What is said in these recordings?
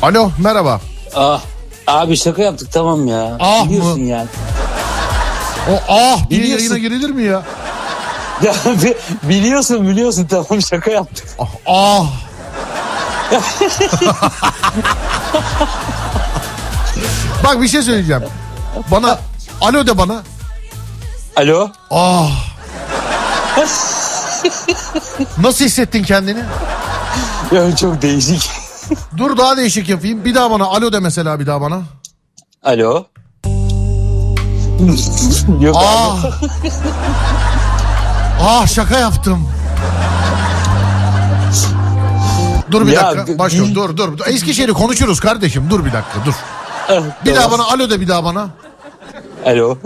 Alo, merhaba. Abi şaka yaptık, tamam ya. Biliyorsun mı? yani. O diye yayına girilir mi ya? Ya biliyorsun tamam, şaka yaptık. Bak bir şey söyleyeceğim. Bana alo de bana. Alo. Nasıl hissettin kendini? Ya çok değişik. Dur daha değişik yapayım. Bir daha bana alo de mesela, bir daha bana. Alo. Yok abi. Şaka yaptım. Dur bir dakika. Başlıyorum. Dur. Eskişehir'i konuşuruz kardeşim. Dur bir dakika, dur. Bir daha bana alo de, bir daha bana. Alo.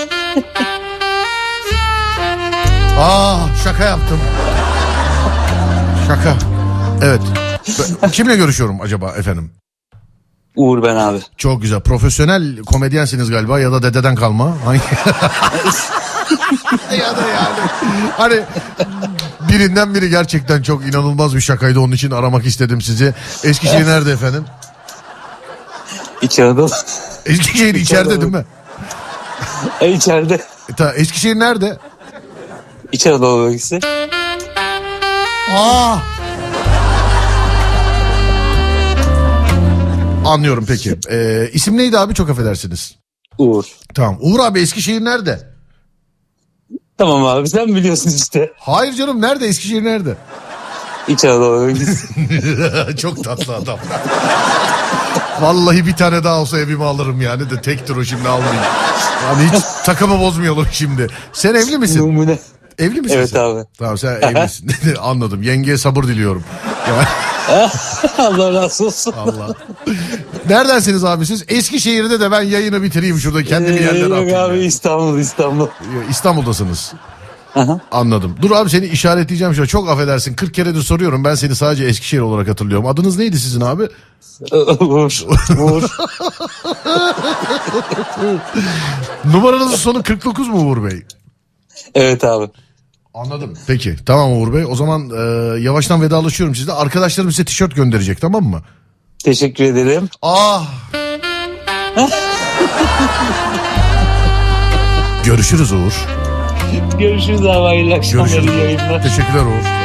Şaka yaptım. Şaka. Evet. Kimle görüşüyorum acaba efendim? Uğur ben abi. Çok güzel. Profesyonel komedyensiniz galiba ya da dededen kalma. Ya da yani. Hani birinden biri gerçekten çok inanılmaz bir şakaydı. Onun için aramak istedim sizi. Eskişehir nerede efendim? İç Anadolu. Eskişehir içeride değil mi? İçeride. Eskişehir nerede? İç Anadolu bölgesi. Anlıyorum peki. İsim neydi abi, çok affedersiniz. Uğur. Tamam. Uğur abi, Eskişehir nerede? Tamam abi, sen biliyorsun işte. Hayır canım, nerede? Eskişehir nerede? İç Anadolu bölgesi. Çok tatlı adam. Vallahi bir tane daha olsa evime alırım yani, de tektir o, şimdi almayayım. Yani hiç takımı bozmayalım şimdi. Sen evli misin? Numune. Evli misin Evet sen? abi. Tamam, sen evlisin. Anladım. Yengeye sabır diliyorum. Allah razı olsun. Allah. Neredensiniz abi siz? Eskişehir'de de ben yayını bitireyim şurada, kendimi yerlere atayım. Yok abi, İstanbul. İstanbul'dasınız. Aha. Anladım. Dur abi, seni işaretleyeceğim şöyle. Çok affedersin, 40 keredir soruyorum. Ben seni sadece Eskişehir olarak hatırlıyorum. Adınız neydi sizin abi? Uğur. Numaranızın sonu 49 mu Uğur Bey? Evet abi. Anladım. Peki tamam Uğur Bey. O zaman yavaştan vedalaşıyorum sizle. Arkadaşlarım size tişört gönderecek, tamam mı? Teşekkür ederim. Görüşürüz Uğur. Görüşürüz abi. Hayırlı akşamlar. Teşekkürler Uğur.